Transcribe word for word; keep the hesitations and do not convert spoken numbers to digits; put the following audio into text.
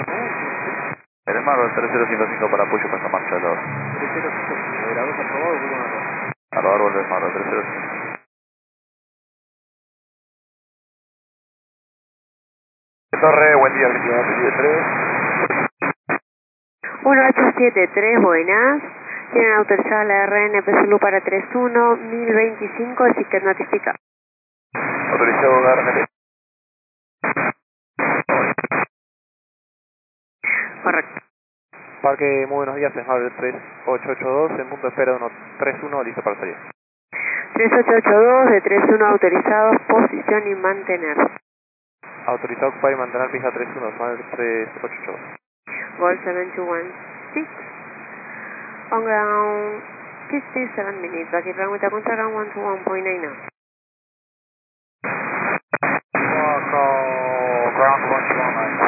El Marvel tres cero cinco cinco para apoyo para marcha del lado. tres cero cinco cinco, ¿de la dos aprobado o cómo no? A lo árbol del Marvel tres cero cinco. Torre, buen día, Argentina ocho siete tres. uno ocho siete tres, buenas. Tienen autorizada la R N P Zulu para treinta y uno mil veinticinco, el ticket notifica. Autorizado R N P. Correcto. Parque, muy buenos días, es Marvel tres ocho ocho dos, en punto de espera uno tres uno, listo para salir. tres ocho ocho dos de treinta y uno autorizados, posición y mantener. Autorizado ocupar y mantener pista tres uno, Marvel tres ocho ocho dos. Gol siete two one six. On ground fifty-seven minutes. Back in with a contact ground one two one point nine now. Call ground one two one nine.